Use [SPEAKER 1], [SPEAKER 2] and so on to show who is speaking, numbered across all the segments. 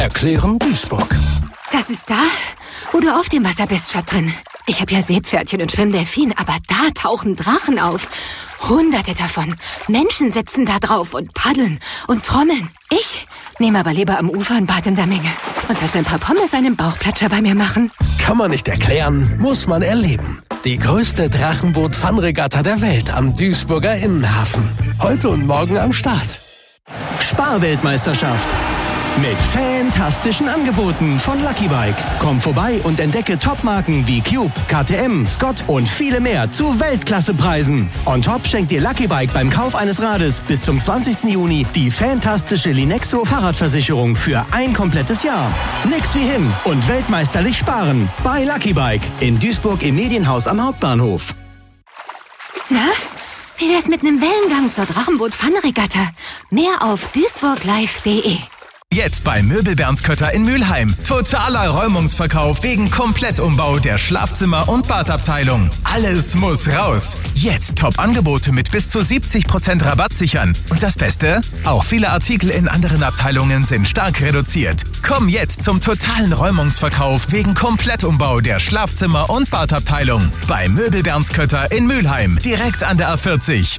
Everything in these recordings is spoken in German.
[SPEAKER 1] erklären Duisburg.
[SPEAKER 2] Das ist da, wo du auf dem Wasser bist, statt drin. Ich habe ja Seepferdchen und Schwimmdelfin, aber da tauchen Drachen auf. Hunderte davon. Menschen sitzen da drauf und paddeln und trommeln. Ich nehme aber lieber am Ufer ein Bad in der Menge und lasse ein paar Pommes einen Bauchplatscher bei mir machen.
[SPEAKER 1] Kann man nicht erklären, muss man erleben. Die größte Drachenboot-Fun-Regatta der Welt am Duisburger Innenhafen. Heute und morgen am Start.
[SPEAKER 3] Sparweltmeisterschaft. Mit fantastischen Angeboten von Lucky Bike. Komm vorbei und entdecke Topmarken wie Cube, KTM, Scott und viele mehr zu Weltklassepreisen. On top schenkt dir Lucky Bike beim Kauf eines Rades bis zum 20. Juni die fantastische Linexo Fahrradversicherung für ein komplettes Jahr. Nix wie hin und weltmeisterlich sparen. Bei Lucky Bike in Duisburg im Medienhaus am Hauptbahnhof.
[SPEAKER 2] Na, wie wär's mit einem Wellengang zur Drachenboot-Fun-Regatta? Mehr auf duisburglive.de.
[SPEAKER 4] Jetzt bei Möbel-Bernskötter in Mülheim. Totaler Räumungsverkauf wegen Komplettumbau der Schlafzimmer- und Badabteilung. Alles muss raus. Jetzt Top-Angebote mit bis zu 70% Rabatt sichern. Und das Beste? Auch viele Artikel in anderen Abteilungen sind stark reduziert. Komm jetzt zum totalen Räumungsverkauf wegen Komplettumbau der Schlafzimmer- und Badabteilung. Bei Möbel-Bernskötter in Mülheim. Direkt an der A40.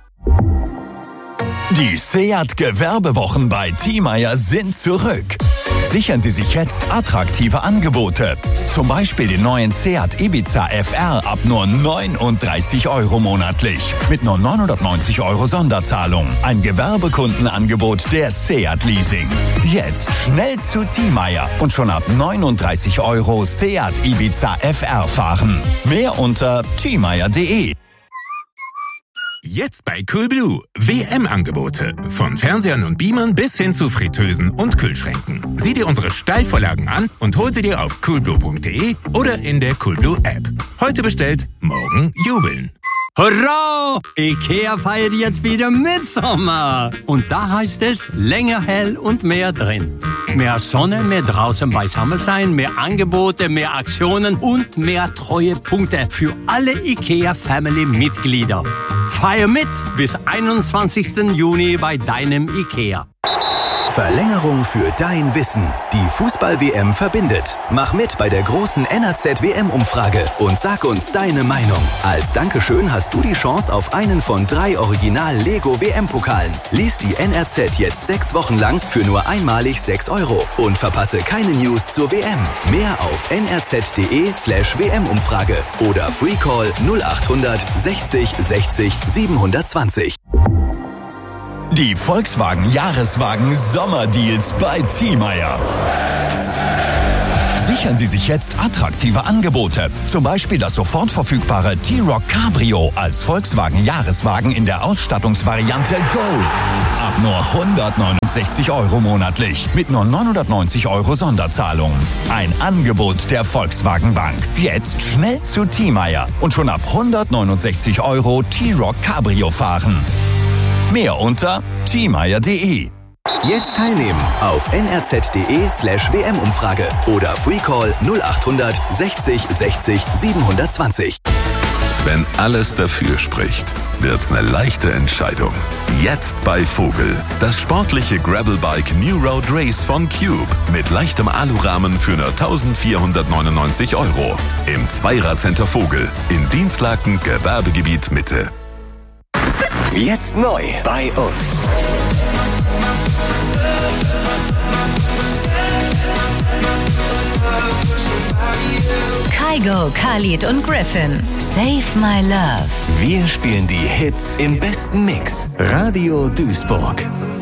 [SPEAKER 5] Die Seat Gewerbewochen bei Thiemeyer sind zurück. Sichern Sie sich jetzt attraktive Angebote. Zum Beispiel den neuen Seat Ibiza FR ab nur 39 € monatlich. Mit nur 990 € Sonderzahlung. Ein Gewerbekundenangebot der Seat Leasing. Jetzt schnell zu Thiemeyer und schon ab 39 € Seat Ibiza FR fahren. Mehr unter thiemeyer.de.
[SPEAKER 6] Jetzt bei Coolblue. WM-Angebote. Von Fernsehern und Beamern bis hin zu Fritteusen und Kühlschränken. Sieh dir unsere Steilvorlagen an und hol sie dir auf coolblue.de oder in der Coolblue-App. Heute bestellt, morgen jubeln.
[SPEAKER 7] Hurra! IKEA feiert jetzt wieder Mitsommer. Und da heißt es länger hell und mehr drin. Mehr Sonne, mehr draußen beisammen sein, mehr Angebote, mehr Aktionen und mehr Treuepunkte für alle IKEA-Family-Mitglieder. Feier mit bis 21. Juni bei deinem IKEA.
[SPEAKER 8] Verlängerung für dein Wissen. Die Fußball-WM verbindet. Mach mit bei der großen NRZ-WM-Umfrage und sag uns deine Meinung. Als Dankeschön hast du die Chance auf einen von 3 Original-Lego-WM-Pokalen. Lies die NRZ jetzt 6 Wochen lang für nur einmalig 6 € und verpasse keine News zur WM. Mehr auf nrz.de/WM-Umfrage oder Freecall 0800 60 60 720.
[SPEAKER 5] Die Volkswagen Jahreswagen Sommerdeals bei Thiemeyer. Sichern Sie sich jetzt attraktive Angebote. Zum Beispiel das sofort verfügbare T-Roc Cabrio als Volkswagen Jahreswagen in der Ausstattungsvariante Go. Ab nur 169 € monatlich mit nur 990 € Sonderzahlung. Ein Angebot der Volkswagen Bank. Jetzt schnell zu Thiemeyer und schon ab 169 € T-Roc Cabrio fahren. Mehr unter thiemeyer.de.
[SPEAKER 8] Jetzt teilnehmen auf nrz.de/WM-Umfrage oder Freecall 0800 60 60 720.
[SPEAKER 9] Wenn alles dafür spricht, wird's eine leichte Entscheidung. Jetzt bei Vogel. Das sportliche Gravelbike New Road Race von Cube. Mit leichtem Alurahmen für nur 1.499 €. Im Zweirad-Center Vogel. In Dienstlaken, Gewerbegebiet Mitte.
[SPEAKER 8] Jetzt neu bei uns.
[SPEAKER 10] Kygo, Khalid und Griffin. Save My Love.
[SPEAKER 8] Wir spielen die Hits im besten Mix. Radio Duisburg.